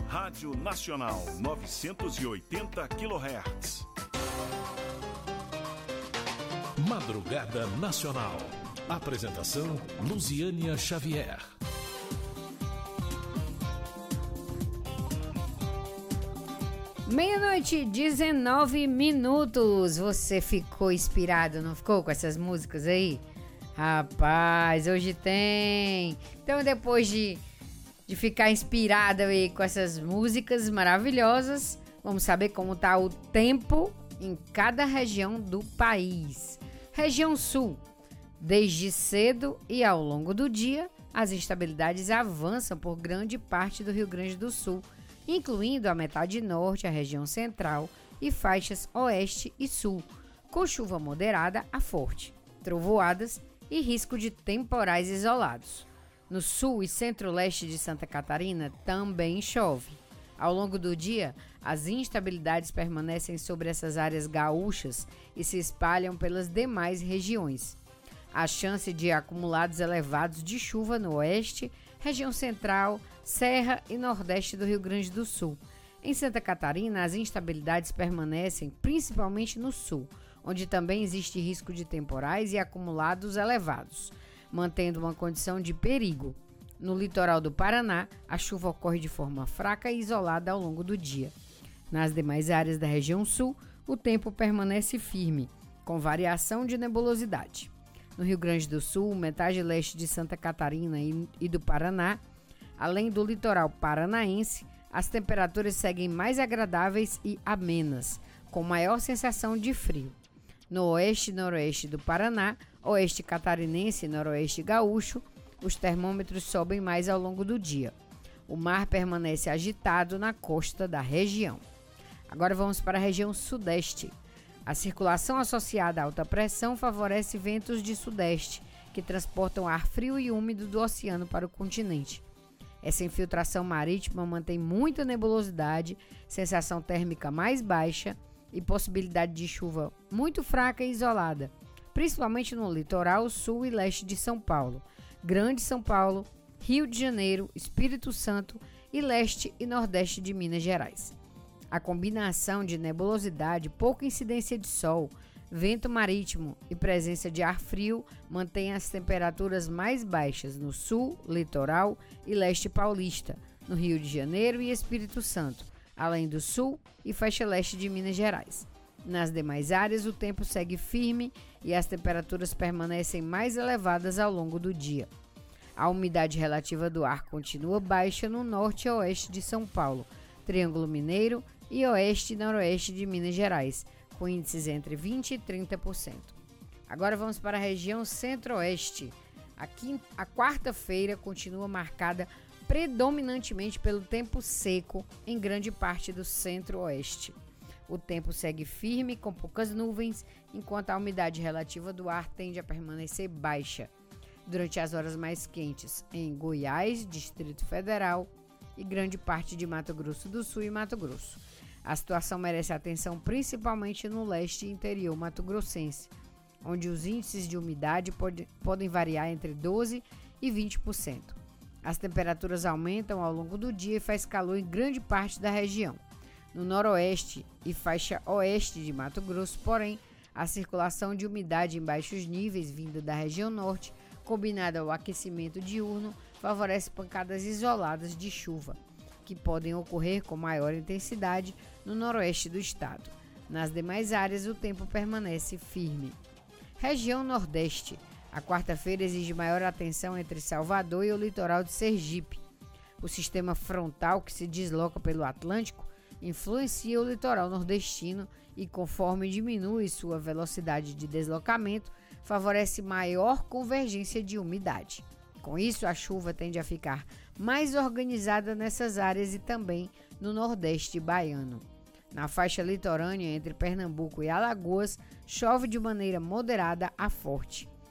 Rádio Nacional 980 kHz. Madrugada Nacional. Apresentação Luziânia Xavier. Meia-noite, 19 minutos. Você ficou inspirado, não ficou, com essas músicas aí? Rapaz, hoje tem. Então, depois de ficar inspirada aí com essas músicas maravilhosas, vamos saber como tá o tempo em cada região do país. Região Sul. Desde cedo e ao longo do dia, as instabilidades avançam por grande parte do Rio Grande do Sul, incluindo a metade norte, a região central e faixas oeste e sul, com chuva moderada a forte, trovoadas e risco de temporais isolados. No sul e centro-leste de Santa Catarina também chove. Ao longo do dia, as instabilidades permanecem sobre essas áreas gaúchas e se espalham pelas demais regiões. Há chance de acumulados elevados de chuva no oeste, região central, serra e nordeste do Rio Grande do Sul. Em Santa Catarina, as instabilidades permanecem principalmente no sul, onde também existe risco de temporais e acumulados elevados, mantendo uma condição de perigo. No litoral do Paraná, a chuva ocorre de forma fraca e isolada ao longo do dia. Nas demais áreas da região sul, o tempo permanece firme, com variação de nebulosidade. No Rio Grande do Sul, metade leste de Santa Catarina e do Paraná, além do litoral paranaense, as temperaturas seguem mais agradáveis e amenas, com maior sensação de frio. No oeste e noroeste do Paraná, oeste catarinense e noroeste gaúcho, os termômetros sobem mais ao longo do dia. O mar permanece agitado na costa da região. Agora vamos para a região sudeste. A circulação associada à alta pressão favorece ventos de sudeste, que transportam ar frio e úmido do oceano para o continente. Essa infiltração marítima mantém muita nebulosidade, sensação térmica mais baixa e possibilidade de chuva muito fraca e isolada, principalmente no litoral sul e leste de São Paulo, Grande São Paulo, Rio de Janeiro, Espírito Santo e leste e nordeste de Minas Gerais. A combinação de nebulosidade, pouca incidência de sol, vento marítimo e presença de ar frio mantém as temperaturas mais baixas no sul, litoral e leste paulista, no Rio de Janeiro e Espírito Santo, além do sul e faixa leste de Minas Gerais. Nas demais áreas, o tempo segue firme e as temperaturas permanecem mais elevadas ao longo do dia. A umidade relativa do ar continua baixa no norte e oeste de São Paulo, Triângulo Mineiro e oeste e noroeste de Minas Gerais, com índices entre 20% e 30%. Agora vamos para a região centro-oeste. A quarta-feira continua marcada predominantemente pelo tempo seco em grande parte do centro-oeste. O tempo segue firme, com poucas nuvens, enquanto a umidade relativa do ar tende a permanecer baixa durante as horas mais quentes em Goiás, Distrito Federal e grande parte de Mato Grosso do Sul e Mato Grosso. A situação merece atenção principalmente no leste e interior mato-grossense, onde os índices de umidade podem variar entre 12% e 20%. As temperaturas aumentam ao longo do dia e faz calor em grande parte da região. No noroeste e faixa oeste de Mato Grosso, porém, a circulação de umidade em baixos níveis vinda da região norte, combinada ao aquecimento diurno, favorece pancadas isoladas de chuva, que podem ocorrer com maior intensidade no noroeste do estado. Nas demais áreas, o tempo permanece firme. Região Nordeste. A quarta-feira exige maior atenção entre Salvador e o litoral de Sergipe. O sistema frontal que se desloca pelo Atlântico influencia o litoral nordestino e, conforme diminui sua velocidade de deslocamento, favorece maior convergência de umidade. Com isso, a chuva tende a ficar mais organizada nessas áreas e também no Nordeste baiano. Na faixa litorânea entre Pernambuco e Alagoas, chove de maneira moderada a forte.